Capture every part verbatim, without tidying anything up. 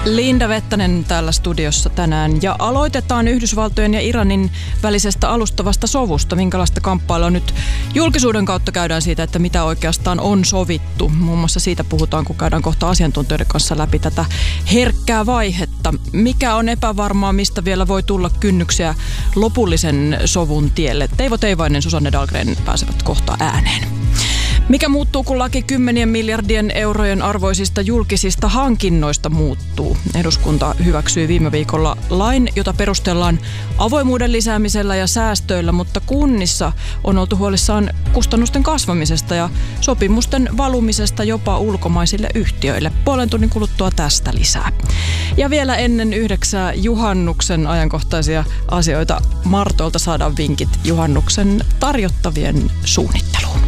Linda Vettänen täällä studiossa tänään ja aloitetaan Yhdysvaltojen ja Iranin välisestä alustavasta sovusta. Minkälaista kamppailua nyt julkisuuden kautta käydään siitä, että mitä oikeastaan on sovittu. Muun muassa siitä puhutaan, kun käydään kohta asiantuntijoiden kanssa läpi tätä herkkää vaihetta. Mikä on epävarmaa, mistä vielä voi tulla kynnyksiä lopullisen sovun tielle? Teivo Teivainen, Susanne Dahlgren pääsevät kohta ääneen. Mikä muuttuu, kun laki kymmenien miljardien eurojen arvoisista julkisista hankinnoista muuttuu? Eduskunta hyväksyi viime viikolla lain, jota perustellaan avoimuuden lisäämisellä ja säästöillä, mutta kunnissa on oltu huolissaan kustannusten kasvamisesta ja sopimusten valumisesta jopa ulkomaisille yhtiöille. Puolen tunnin kuluttua tästä lisää. Ja vielä ennen yhdeksää juhannuksen ajankohtaisia asioita. Martolta saadaan vinkit juhannuksen tarjottavien suunnitteluun.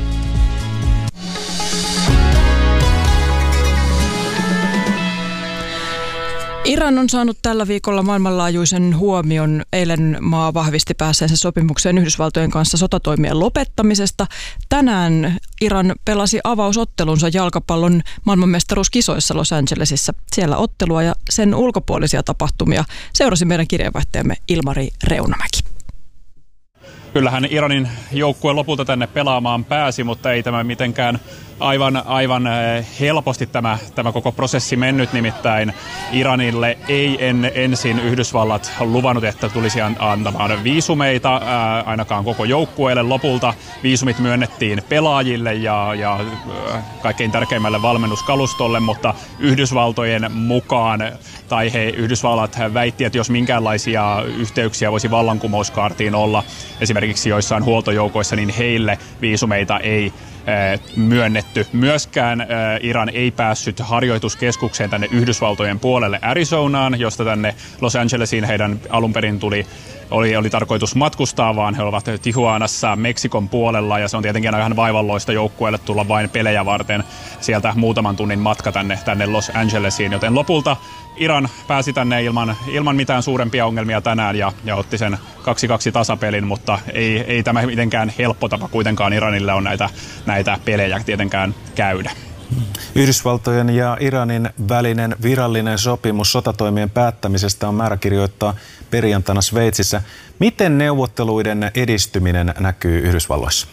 Iran on saanut tällä viikolla maailmanlaajuisen huomion. Eilen maa vahvisti pääseensä sopimukseen Yhdysvaltojen kanssa sotatoimien lopettamisesta. Tänään Iran pelasi avausottelunsa jalkapallon maailmanmestaruuskisoissa Los Angelesissa. Siellä ottelua ja sen ulkopuolisia tapahtumia seurasi meidän kirjeenvaihtajamme Ilmari Reunamäki. Kyllähän Iranin joukkue lopulta tänne pelaamaan pääsi, mutta ei tämä mitenkään aivan, aivan helposti tämä, tämä koko prosessi mennyt. Nimittäin Iranille ei en, ensin Yhdysvallat luvannut, että tulisi antamaan viisumeita ää, ainakaan koko joukkueelle. Lopulta viisumit myönnettiin pelaajille ja, ja kaikkein tärkeimmälle valmennuskalustolle, mutta Yhdysvaltojen mukaan, tai he Yhdysvallat väitti, että jos minkäänlaisia yhteyksiä voisi vallankumouskaartiin olla, esimerkiksi joissain huoltojoukoissa, niin heille viisumeita ei myönnetty. Myöskään Iran ei päässyt harjoituskeskukseen tänne Yhdysvaltojen puolelle Arizonaan, josta tänne Los Angelesiin heidän alun perin tuli Oli, oli tarkoitus matkustaa, vaan he ovat Tijuanassa Meksikon puolella, ja se on tietenkin ihan vaivalloista joukkueelle tulla vain pelejä varten sieltä muutaman tunnin matka tänne, tänne Los Angelesiin, joten lopulta Iran pääsi tänne ilman, ilman mitään suurempia ongelmia tänään ja, ja otti sen kaksi kaksi tasapelin, mutta ei, ei tämä mitenkään helppo tapa kuitenkaan Iranille on näitä, näitä pelejä tietenkään käydä. Yhdysvaltojen ja Iranin välinen virallinen sopimus sotatoimien päättämisestä on määrä kirjoittaa perjantaina Sveitsissä. Miten neuvotteluiden edistyminen näkyy Yhdysvalloissa?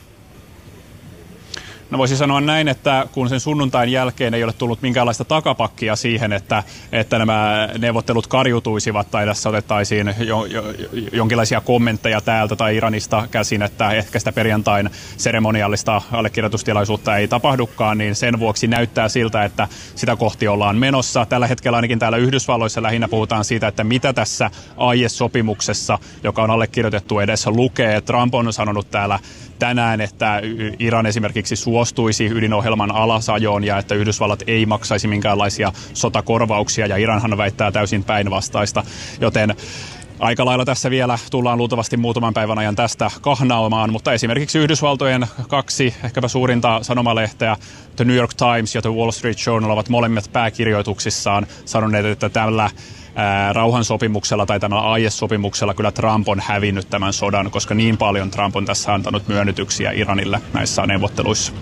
No voisi sanoa näin, että kun sen sunnuntain jälkeen ei ole tullut minkäänlaista takapakkia siihen, että, että nämä neuvottelut karjutuisivat tai tässä otettaisiin jo, jo, jonkinlaisia kommentteja täältä tai Iranista käsin, että ehkä sitä perjantain seremoniallista allekirjoitustilaisuutta ei tapahdukaan, niin sen vuoksi näyttää siltä, että sitä kohti ollaan menossa. Tällä hetkellä ainakin täällä Yhdysvalloissa lähinnä puhutaan siitä, että mitä tässä aiesopimuksessa, joka on allekirjoitettu edessä, lukee. Trump on sanonut täällä tänään, että Iran esimerkiksi suostuisi ydinohjelman alasajoon ja että Yhdysvallat ei maksaisi minkäänlaisia sotakorvauksia, ja Iranhan väittää täysin päinvastaista, joten aika lailla tässä vielä tullaan luultavasti muutaman päivän ajan tästä kahnaamaan, mutta esimerkiksi Yhdysvaltojen kaksi ehkäpä suurinta sanomalehteä, The New York Times ja The Wall Street Journal, ovat molemmat pääkirjoituksissaan sanoneet, että tällä Ää, rauhansopimuksella tai tällä aiesopimuksella kyllä Trump on hävinnyt tämän sodan, koska niin paljon Trump on tässä antanut myönnytyksiä Iranille näissä neuvotteluissa.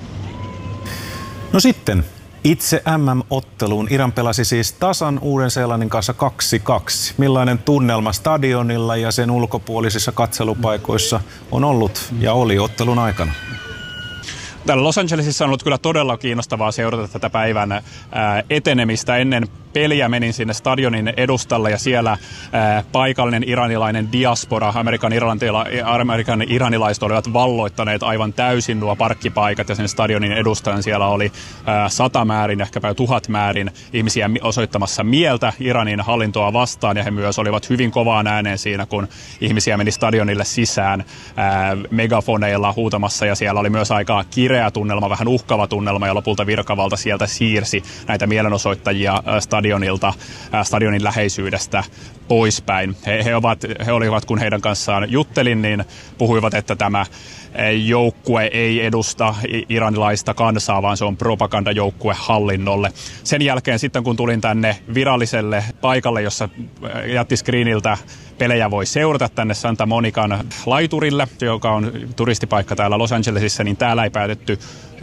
No sitten itse M M-otteluun. Iran pelasi siis tasan Uuden-Seelannin kanssa kaksi kaksi. Millainen tunnelma stadionilla ja sen ulkopuolisissa katselupaikoissa on ollut ja oli ottelun aikana? Täällä Los Angelesissa on ollut kyllä todella kiinnostavaa seurata tätä päivän ää, etenemistä. Ennen peliä menin sinne stadionin edustalle ja siellä ää, paikallinen iranilainen diaspora, Amerikan, Amerikan iranilaiset olivat valloittaneet aivan täysin nuo parkkipaikat ja sen stadionin edustajan siellä oli ää, sata määrin, ehkäpä tuhat määrin ihmisiä osoittamassa mieltä Iranin hallintoa vastaan, ja he myös olivat hyvin kovaan ääneen siinä, kun ihmisiä meni stadionille sisään ää, megafoneilla huutamassa, ja siellä oli myös aika kireä tunnelma, vähän uhkava tunnelma, ja lopulta virkavalta sieltä siirsi näitä mielenosoittajia stadionilta, stadionin läheisyydestä poispäin. He, he, ovat, he olivat, kun heidän kanssaan juttelin, niin puhuivat, että tämä joukkue ei edusta iranilaista kansaa, vaan se on propagandajoukkue hallinnolle. Sen jälkeen sitten, kun tulin tänne viralliselle paikalle, jossa jättiskriiniltä pelejä voi seurata tänne Santa Monican laiturille, joka on turistipaikka täällä Los Angelesissa, niin täällä ei päätetty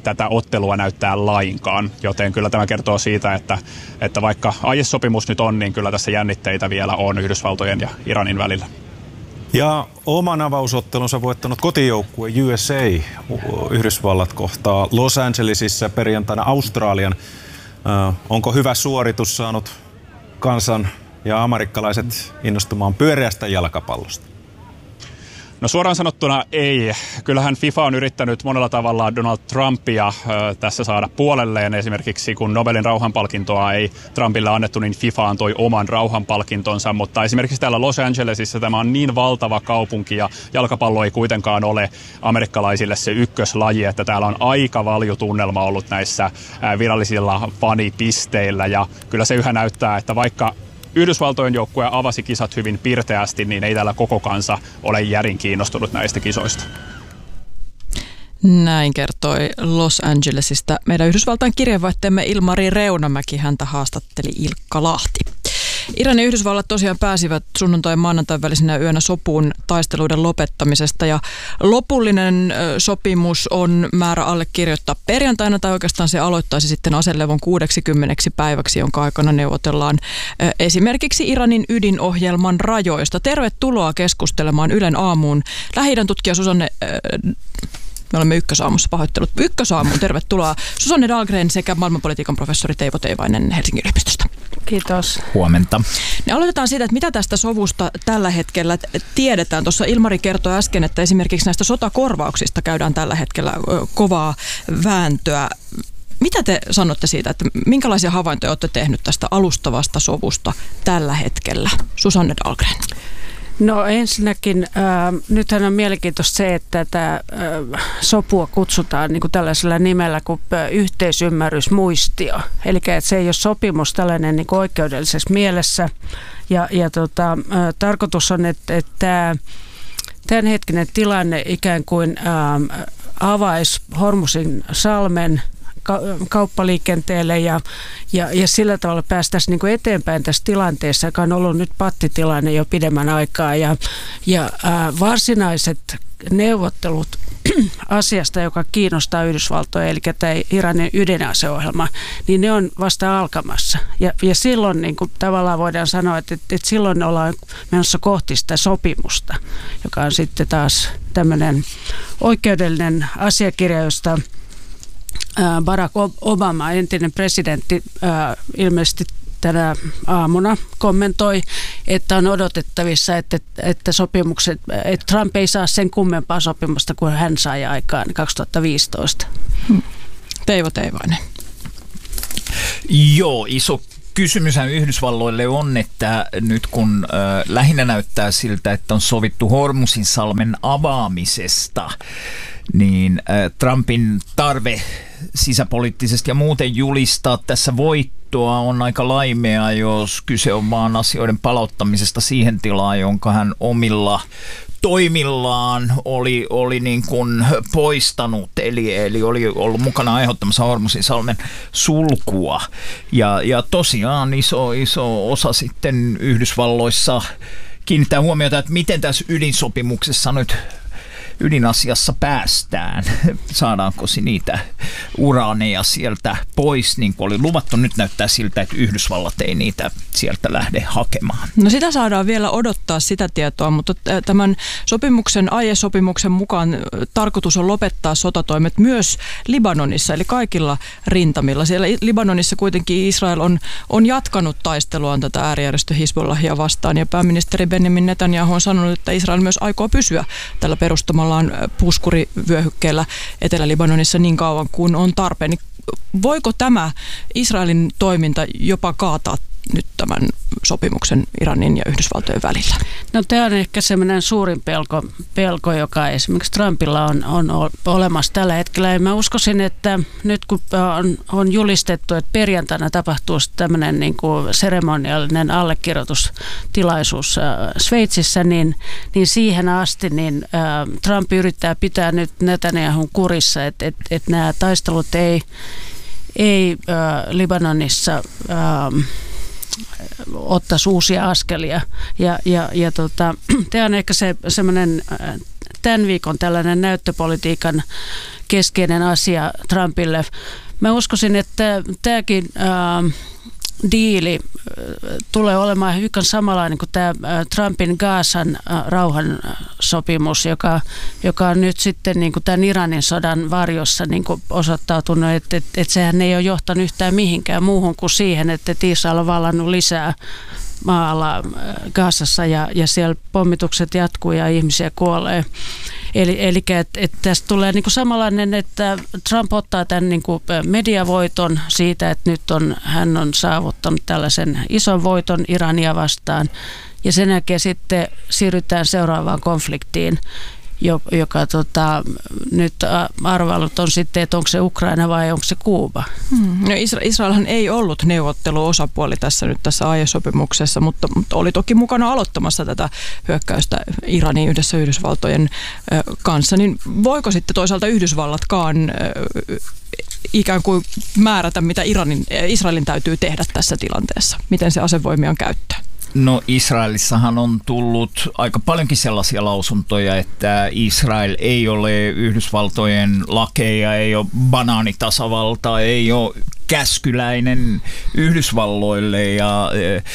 tätä ottelua näyttää lainkaan. Joten kyllä tämä kertoo siitä, että, että vaikka aiesopimus nyt on, niin kyllä tässä jännitteitä vielä on Yhdysvaltojen ja Iranin välillä. Ja oman avausottelunsa voittanut kotijoukkue U S A, Yhdysvallat kohtaa Los Angelesissa perjantaina Australian. Äh, onko hyvä suoritus saanut kansan ja amerikkalaiset innostumaan pyöreästä jalkapallosta? No suoraan sanottuna ei. Kyllähän FIFA on yrittänyt monella tavalla Donald Trumpia ö, tässä saada puolelleen. Esimerkiksi kun Nobelin rauhanpalkintoa ei Trumpille annettu, niin FIFA antoi oman rauhanpalkintonsa. Mutta esimerkiksi täällä Los Angelesissa tämä on niin valtava kaupunki ja jalkapallo ei kuitenkaan ole amerikkalaisille se ykköslaji, että täällä on aika valju tunnelma ollut näissä virallisilla fanipisteillä. Ja kyllä se yhä näyttää, että vaikka Yhdysvaltojen joukkue avasi kisat hyvin pirteästi, niin ei täällä koko kansa ole järin kiinnostunut näistä kisoista. Näin kertoi Los Angelesista meidän Yhdysvaltain kirjeenvaihtajamme Ilmari Reunamäki. Häntä haastatteli Ilkka Lahti. Iran ja Yhdysvallat tosiaan pääsivät sunnuntai- ja maanantain välisenä yönä sopuun taisteluiden lopettamisesta ja lopullinen sopimus on määrä allekirjoittaa perjantaina tai oikeastaan se aloittaisi sitten aselevon kuusikymmentä päiväksi, jonka aikana neuvotellaan esimerkiksi Iranin ydinohjelman rajoista. Tervetuloa keskustelemaan Ylen aamuun Lähi-idän tutkija Susanne Me olemme Ykkösaamussa, pahoittelut Ykkösaamuun. Tervetuloa Susanne Dahlgren sekä maailmanpolitiikan professori Teivo Teivainen Helsingin yliopistosta. Kiitos. Huomenta. Ja aloitetaan siitä, että mitä tästä sovusta tällä hetkellä tiedetään. Tuossa Ilmari kertoi äsken, että esimerkiksi näistä sotakorvauksista käydään tällä hetkellä kovaa vääntöä. Mitä te sanotte siitä, että minkälaisia havaintoja olette tehnyt tästä alustavasta sovusta tällä hetkellä? Susanne Dahlgren. No ensinnäkin, äh, nythän on mielenkiintoista se, että tätä äh, sopua kutsutaan niin kuin tällaisella nimellä kuin äh, yhteisymmärrysmuistio. Eli että se ei ole sopimus tällainen niin kuin oikeudellisessa mielessä. Ja, ja tota, äh, tarkoitus on, että, että tämä tämänhetkinen tilanne ikään kuin äh, avaisi Hormusin salmen kauppaliikenteelle ja, ja, ja sillä tavalla päästäisiin niin kuin eteenpäin tässä tilanteessa, joka on ollut nyt pattitilanne jo pidemmän aikaa. Ja, ja ää, varsinaiset neuvottelut asiasta, joka kiinnostaa Yhdysvaltoja, eli tämä Iranin ydinaseohjelma, niin ne on vasta alkamassa. Ja, ja silloin niin kuin tavallaan voidaan sanoa, että, että, että silloin ollaan menossa kohti sitä sopimusta, joka on sitten taas tämmöinen oikeudellinen asiakirja, josta Barack Obama, entinen presidentti, ilmeisesti tänä aamuna kommentoi, että on odotettavissa, että, että, sopimukset, että Trump ei saa sen kummempaa sopimusta kuin hän sai aikaan kaksituhattaviisitoista. Hmm. Teivo Teivainen. Joo, iso kysymyshän Yhdysvalloille on, että nyt kun äh, lähinnä näyttää siltä, että on sovittu Hormusin salmen avaamisesta, niin äh, Trumpin tarve sisäpoliittisesti ja muuten julistaa tässä voittoa on aika laimea, jos kyse on vaan asioiden palauttamisesta siihen tilaan, jonka hän omilla toimillaan oli, oli niin kuin poistanut, eli, eli oli ollut mukana aiheuttamassa Hormusin salmen sulkua. Ja, ja tosiaan iso, iso osa sitten Yhdysvalloissa kiinnittää huomiota, että miten tässä ydinsopimuksessa nyt ydinasiassa päästään. Saadaanko niitä uraaneja sieltä pois, niin kuin oli luvattu. Nyt näyttää siltä, että Yhdysvallat ei niitä sieltä lähde hakemaan. No sitä saadaan vielä odottaa sitä tietoa, mutta tämän sopimuksen, aiesopimuksen mukaan tarkoitus on lopettaa sotatoimet myös Libanonissa, eli kaikilla rintamilla. Siellä Libanonissa kuitenkin Israel on, on jatkanut taisteluaan tätä äärijärjestö Hizbollahia vastaan, ja pääministeri Benjamin Netanyahu on sanonut, että Israel myös aikoo pysyä tällä perustamalla puskurivyöhykkeellä Etelä-Libanonissa niin kauan kuin on tarpeen. Niin voiko tämä Israelin toiminta jopa kaataa nyt tämän sopimuksen Iranin ja Yhdysvaltojen välillä? No tämä on ehkä semmoinen suurin pelko, pelko joka esimerkiksi Trumpilla on, on olemassa tällä hetkellä. Ja mä uskoisin, että nyt kun on, on julistettu, että perjantaina tapahtuu tämmöinen niin kuin seremoniallinen allekirjoitustilaisuus äh, Sveitsissä, niin, niin siihen asti niin, äh, Trump yrittää pitää nyt Netanyahun kurissa, että et, et nämä taistelut ei, ei äh, Libanonissa äh, ottaisi uusia askelia. Ja, ja, ja tota, tämä on ehkä se semmoinen tämän viikon tällainen näyttöpolitiikan keskeinen asia Trumpille. Mä uskoisin, että tämäkin äh, diili tulee olemaan hyvin samanlainen kuin tämä Trumpin Gazan rauhansopimus, joka, joka on nyt sitten niin kuin tämän Iranin sodan varjossa niin kuin osoittautunut, että, että, että sehän ei ole johtanut yhtään mihinkään muuhun kuin siihen, että Israel on vallannut lisää maalla Gazassa ja, ja siellä pommitukset jatkuu ja ihmisiä kuolee. Eli, eli että, että tästä tulee niin kuin samanlainen, että Trump ottaa tämän niin kuin mediavoiton siitä, että nyt on, hän on saavuttanut tällaisen ison voiton Irania vastaan. Ja sen jälkeen sitten siirrytään seuraavaan konfliktiin, joka tota, nyt arvailut on sitten, että onko se Ukraina vai onko se Kuuba. Hmm. No Israelhan ei ollut neuvotteluosapuoli tässä nyt tässä aiesopimuksessa, mutta, mutta oli toki mukana aloittamassa tätä hyökkäystä Iraniin yhdessä Yhdysvaltojen kanssa. Niin voiko sitten toisaalta Yhdysvallatkaan ikään kuin määrätä, mitä Iranin, Israelin täytyy tehdä tässä tilanteessa? Miten se asevoimiaan käyttää? No Israelissahan on tullut aika paljonkin sellaisia lausuntoja, että Israel ei ole Yhdysvaltojen lakeja, ei ole banaanitasavalta, ei ole käskyläinen Yhdysvalloille ja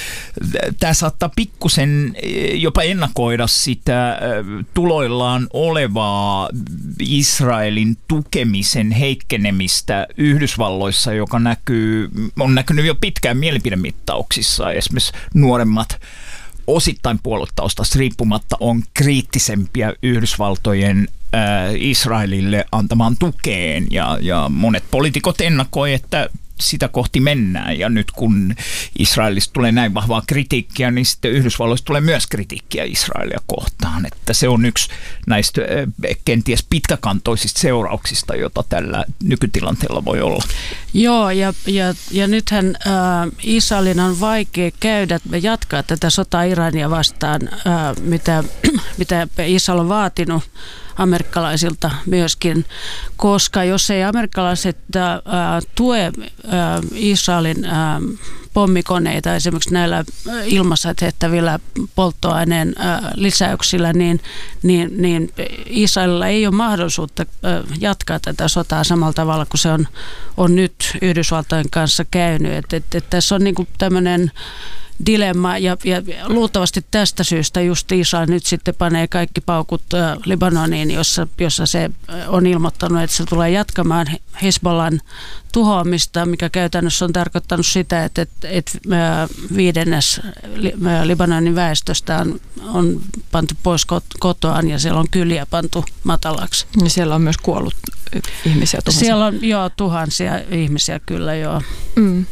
tämä saattaa pikkusen jopa ennakoida sitä tuloillaan olevaa Israelin tukemisen heikkenemistä Yhdysvalloissa, joka näkyy, on näkynyt jo pitkään mielipidemittauksissa. Esimerkiksi nuoremmat osittain puoluetaustasta riippumatta on kriittisempiä Yhdysvaltojen Israelille antamaan tukeen ja, ja monet poliitikot ennakoi, että sitä kohti mennään ja nyt kun Israelista tulee näin vahvaa kritiikkiä, niin sitten Yhdysvalloista tulee myös kritiikkiä Israelia kohtaan, että se on yksi näistä kenties pitkäkantoisista seurauksista, jota tällä nykytilanteella voi olla. Joo, ja, ja, ja nythän äh, Israelin on vaikea käydä ja jatkaa tätä sotaa Irania vastaan, äh, mitä, mitä Israel on vaatinut amerikkalaisilta myöskin, koska jos ei amerikkalaiset äh, tue äh, Israelin äh, pommikoneita esimerkiksi näillä ilmassa tehtävillä polttoaineen äh, lisäyksillä, niin, niin, niin Israelilla ei ole mahdollisuutta äh, jatkaa tätä sotaa samalla tavalla kuin se on, on nyt Yhdysvaltojen kanssa käynyt. Et, et, et tässä on niinku tämmöinen dilemma ja, ja luultavasti tästä syystä just Israel nyt sitten panee kaikki paukut äh, Libanoniin, jossa, jossa se on ilmoittanut, että se tulee jatkamaan Hezbollan tuhoamista, mikä käytännössä on tarkoittanut sitä, että, että, että viidennes Libanonin väestöstä on, on pantu pois kotoaan ja siellä on kyliä pantu matalaksi. Ja siellä on myös kuollut ihmisiä tuhansia. Siellä on joo, tuhansia ihmisiä kyllä joo. Mm.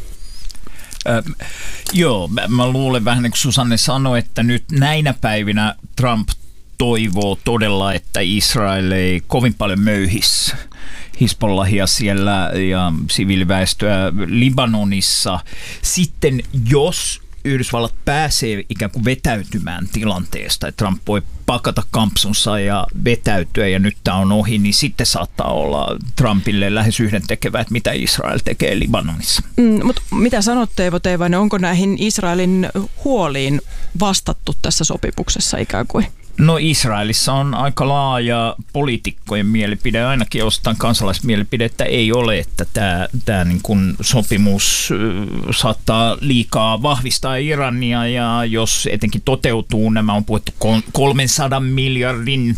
Äh, joo, mä, mä luulen vähän niin kuin Susanne sanoi, että nyt näinä päivinä Trump toivoo todella, että Israel ei kovin paljon möyhisi Hizbollahia siellä ja siviiliväestöä Libanonissa. Sitten jos Yhdysvallat pääsee ikään kuin vetäytymään tilanteesta, että Trump voi pakata kampsunsa ja vetäytyä ja nyt tämä on ohi, niin sitten saattaa olla Trumpille lähes yhdentekevää, että mitä Israel tekee Libanonissa. Mm, mutta mitä sanotte, Eevo Teivainen, onko näihin Israelin huoliin vastattu tässä sopimuksessa ikään kuin? No Israelissa on aika laaja poliitikkojen mielipide, ainakin jostain kansalaismielipidettä ei ole, että tämä, tämä niin kuin sopimus saattaa liikaa vahvistaa Irania ja jos etenkin toteutuu, nämä on puhuttu kolmensadan miljardin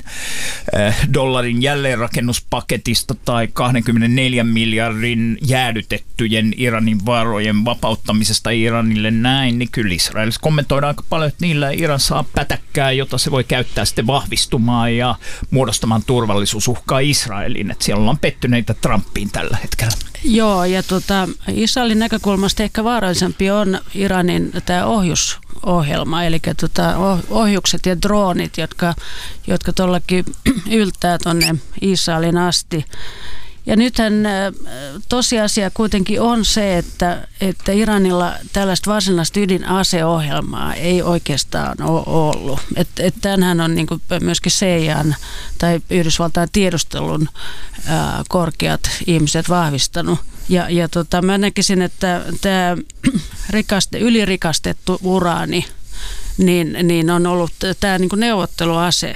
dollarin jälleenrakennuspaketista tai kaksikymmentäneljä miljardin jäädytettyjen Iranin varojen vapauttamisesta Iranille näin, niin kyllä Israelissa kommentoidaan aika paljon, että niillä Iran saa pätäkkää, jota se voi käyttää sitten vahvistumaan ja muodostamaan turvallisuusuhkaa Israeliin, että siellä ollaan pettyneitä Trumpiin tällä hetkellä. Joo, ja tota, Israelin näkökulmasta ehkä vaarallisempi on Iranin tämä ohjusohjelma, eli tota, ohjukset ja droonit, jotka, jotka tuollakin yltää tuonne Israelin asti. Ja nythän tosiasia kuitenkin on se, että, että Iranilla tällaista varsinaista ydinaseohjelmaa ei oikeastaan ole ollut. Että et tämänhän on niin kuin myöskin C I A:n tai Yhdysvaltain tiedustelun ää, korkeat ihmiset vahvistanut. Ja, ja tota, mä näkisin, että tämä rikaste, ylirikastettu uraani niin, niin on ollut tämä niin kuin neuvotteluase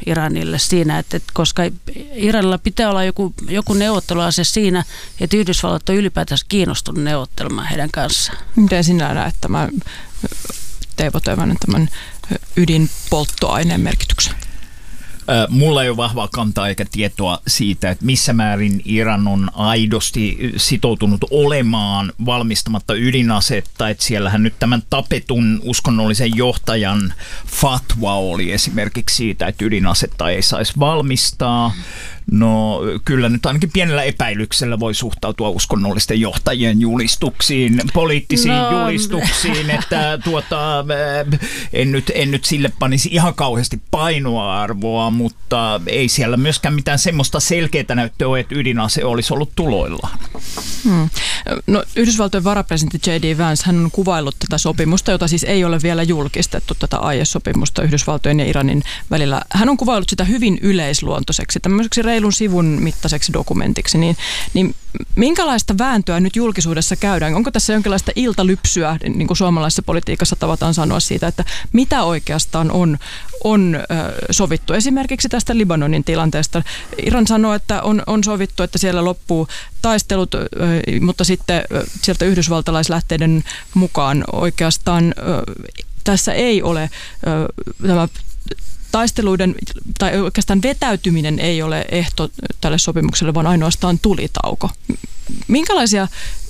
Iranille siinä, että, että koska Iranilla pitää olla joku, joku neuvotteluase siinä, että Yhdysvallat on ylipäätään kiinnostunut neuvottelemaan heidän kanssaan. Miten sinä näet tämän Teivo Teivainen tämän ydinpolttoaineen merkityksen? Mulla ei ole vahvaa kantaa eikä tietoa siitä, että missä määrin Iran on aidosti sitoutunut olemaan valmistamatta ydinasetta. Että siellähän nyt tämän tapetun uskonnollisen johtajan fatwa oli esimerkiksi siitä, että ydinasetta ei saisi valmistaa. No kyllä nyt ainakin pienellä epäilyksellä voi suhtautua uskonnollisten johtajien julistuksiin, poliittisiin no. julistuksiin, että tuota, en, nyt, en nyt sille panisi ihan kauheasti painoarvoa, mutta ei siellä myöskään mitään semmoista selkeää näyttöä ole, että ydinase olisi ollut tuloillaan. Hmm. No, Yhdysvaltojen varapresidentti J D Vance, hän on kuvaillut tätä sopimusta, jota siis ei ole vielä julkistettu, tätä aiesopimusta Yhdysvaltojen ja Iranin välillä. Hän on kuvaillut sitä hyvin yleisluontoiseksi, tämmöiseksi reilun sivun mittaiseksi dokumentiksi, niin, niin minkälaista vääntöä nyt julkisuudessa käydään? Onko tässä jonkinlaista iltalypsyä, niin kuin suomalaisessa politiikassa tavataan sanoa siitä, että mitä oikeastaan on, on äh, sovittu? Esimerkiksi tästä Libanonin tilanteesta. Iran sanoo, että on, on sovittu, että siellä loppuu taistelut, äh, mutta sitten äh, sieltä yhdysvaltalaislähteiden mukaan oikeastaan äh, tässä ei ole äh, tämä taisteluiden tai oikeastaan vetäytyminen ei ole ehto tälle sopimukselle, vaan ainoastaan tulitauko. Minkälaisia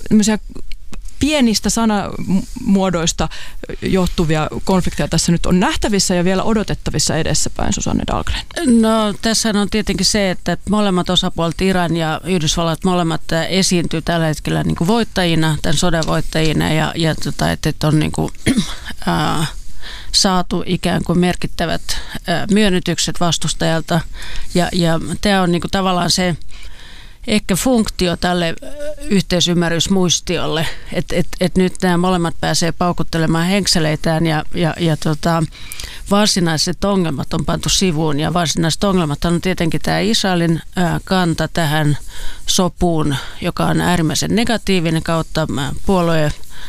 pienistä sanamuodoista johtuvia konflikteja tässä nyt on nähtävissä ja vielä odotettavissa edessäpäin, Susanne Dahlgren? No tässä on tietenkin se, että molemmat osapuolet, Iran ja Yhdysvallat, molemmat esiintyy tällä hetkellä niin kuin voittajina, tämän sodan voittajina ja, ja tota, että, että on niin kuin, äh, saatu ikään kuin merkittävät äh, myönnytykset vastustajalta ja, ja tämä on niin kuin tavallaan se ehkä funktio tälle yhteisymmärrysmuistiolle, että et, et nyt nämä molemmat pääsee paukuttelemaan henkseleitään ja, ja, ja tota, varsinaiset ongelmat on pantu sivuun ja varsinaiset ongelmat on tietenkin tämä Israelin ää, kanta tähän sopuun, joka on äärimmäisen negatiivinen kautta puolueen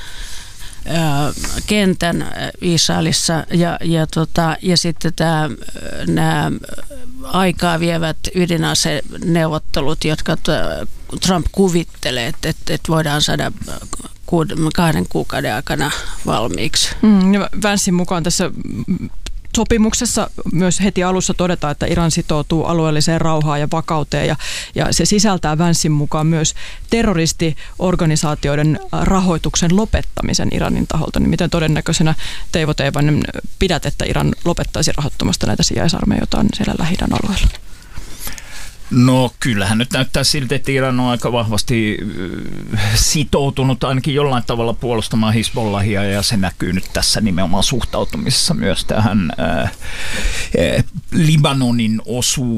kentän Israelissa ja, ja, tota, ja sitten tämä, nämä aikaa vievät ydinaseneuvottelut, jotka Trump kuvittelee, että, että, että voidaan saada kahden kuukauden aikana valmiiksi. Mm, ja Vancein mukaan tässä sopimuksessa myös heti alussa todetaan, että Iran sitoutuu alueelliseen rauhaan ja vakauteen ja, ja se sisältää Vancein mukaan myös terroristiorganisaatioiden rahoituksen lopettamisen Iranin taholta. Niin miten todennäköisenä Teivo Teivainen pidät, että Iran lopettaisi rahoittamasta näitä sijaisarmeijoitaan siellä Lähi-idän alueella? No kyllähän nyt näyttää siltä, että Iran on aika vahvasti sitoutunut ainakin jollain tavalla puolustamaan Hizbollahia ja se näkyy nyt tässä nimenomaan suhtautumisessa myös tähän ää, Libanonin osuuteen.